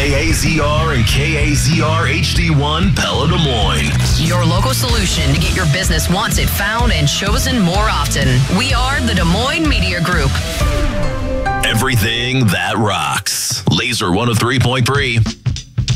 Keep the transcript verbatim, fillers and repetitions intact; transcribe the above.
K A Z R and K A Z R H D one Pella Des Moines. Your local solution to get your business wanted, found, and chosen more often. We are the Des Moines Media Group. Everything that rocks. Laser one oh three point three.